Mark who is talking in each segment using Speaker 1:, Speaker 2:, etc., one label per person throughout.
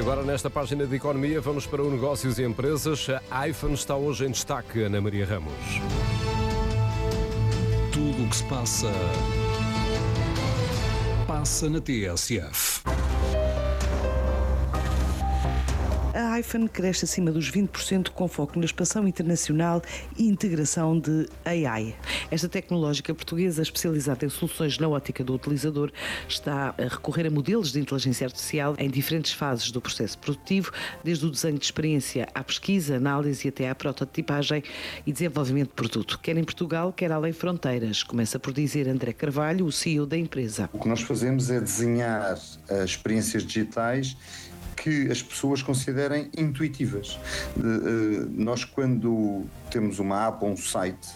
Speaker 1: agora nesta página de Economia vamos para o Negócios e Empresas. A iPhone está hoje em destaque, Ana Maria Ramos.
Speaker 2: Tudo o que se passa na TSF.
Speaker 3: A iPhone cresce acima dos 20% com foco na expansão internacional e integração de AI. Esta tecnológica portuguesa, especializada em soluções na ótica do utilizador, está a recorrer a modelos de inteligência artificial em diferentes fases do processo produtivo, desde o desenho de experiência à pesquisa, análise e até à prototipagem e desenvolvimento de produto, quer em Portugal, quer além fronteiras. Começa por dizer André Carvalho, o CEO da empresa.
Speaker 4: O que nós fazemos é desenhar experiências digitais que as pessoas considerem intuitivas. Nós, quando temos uma app ou um site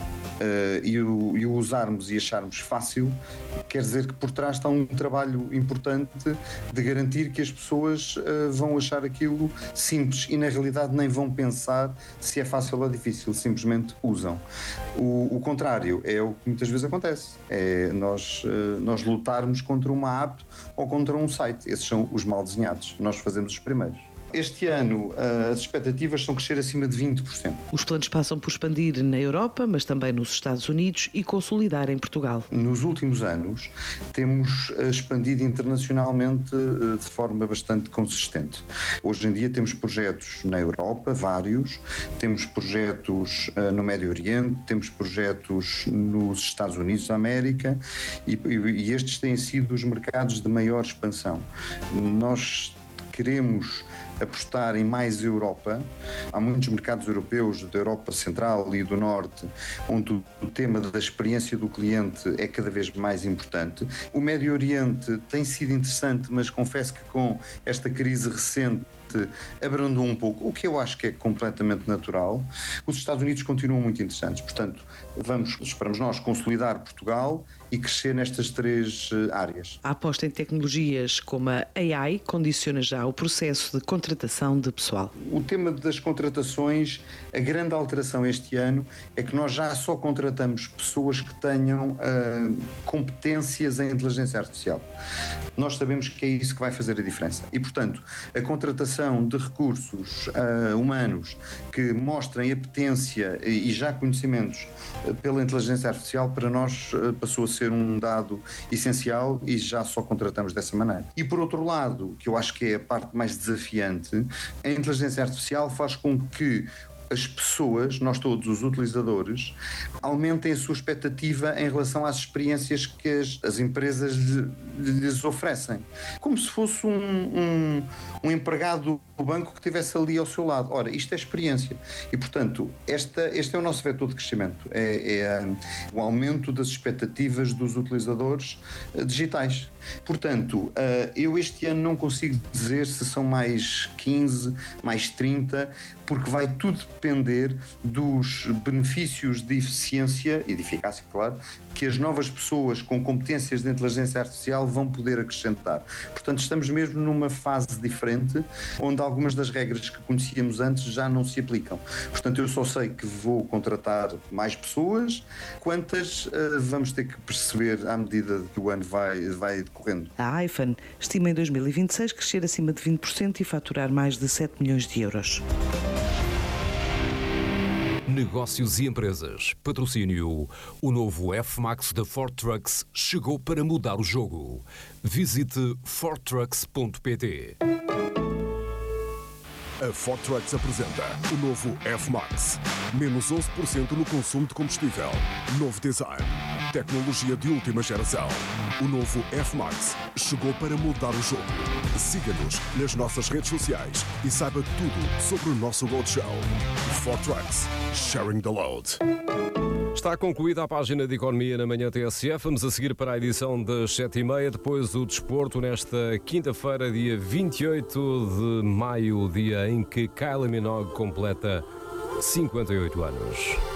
Speaker 4: e o usarmos e acharmos fácil, quer dizer que por trás está um trabalho importante de garantir que as pessoas vão achar aquilo simples e na realidade nem vão pensar se é fácil ou difícil, simplesmente usam. O contrário é o que muitas vezes acontece, é nós lutarmos contra uma app ou contra um site. Esses são os mal desenhados, nós fazemos os primeiros. Este ano as expectativas são crescer acima de 20%.
Speaker 3: Os planos passam por expandir na Europa, mas também nos Estados Unidos e consolidar em Portugal.
Speaker 4: Nos últimos anos temos expandido internacionalmente de forma bastante consistente. Hoje em dia temos projetos na Europa, vários, temos projetos no Médio Oriente, temos projetos nos Estados Unidos da América e estes têm sido os mercados de maior expansão. Nós queremos apostar em mais Europa. Há muitos mercados europeus, da Europa Central e do Norte, onde o tema da experiência do cliente é cada vez mais importante. O Médio Oriente tem sido interessante, mas confesso que com esta crise recente abrandou um pouco, o que eu acho que é completamente natural. Os Estados Unidos continuam muito interessantes, portanto, esperamos nós consolidar Portugal e crescer nestas três áreas.
Speaker 3: A aposta em tecnologias como a AI condiciona já o processo de contratação de pessoal.
Speaker 4: O tema das contratações, a grande alteração este ano é que nós já só contratamos pessoas que tenham competências em inteligência artificial. Nós sabemos que é isso que vai fazer a diferença e, portanto, a contratação de recursos humanos que mostrem apetência e já conhecimentos pela inteligência artificial, para nós passou a ser um dado essencial e já só contratamos dessa maneira. E por outro lado, que eu acho que é a parte mais desafiante, a inteligência artificial faz com que as pessoas, nós todos os utilizadores, aumentem a sua expectativa em relação às experiências que as empresas lhes oferecem. Como se fosse um empregado do banco que estivesse ali ao seu lado. Ora, isto é experiência. E, portanto, este é o nosso vetor de crescimento. É o aumento das expectativas dos utilizadores digitais. Portanto, eu este ano não consigo dizer se são mais 15, mais 30, porque vai tudo depender dos benefícios de eficiência e de eficácia, claro, que as novas pessoas com competências de inteligência artificial vão poder acrescentar. Portanto, estamos mesmo numa fase diferente, onde algumas das regras que conhecíamos antes já não se aplicam. Portanto, eu só sei que vou contratar mais pessoas, quantas vamos ter que perceber à medida que o ano vai decorrendo.
Speaker 3: A iPhone estima em 2026 crescer acima de 20% e faturar mais de 7 milhões de euros.
Speaker 1: Negócios e Empresas. Patrocínio. O novo F-Max da Ford Trucks chegou para mudar o jogo. Visite fordtrucks.pt.
Speaker 5: A Ford Trucks apresenta o novo F-Max. Menos 11% no consumo de combustível. Novo design. Tecnologia de última geração. O novo F-Max chegou para mudar o jogo. Siga-nos nas nossas redes sociais e saiba tudo sobre o nosso roadshow. Ford Trucks. Sharing the load.
Speaker 1: Está concluída a página de Economia na Manhã TSF. Vamos a seguir para a edição das 7h30. Depois o desporto nesta quinta-feira, dia 28 de maio, dia em que Kylie Minogue completa 58 anos.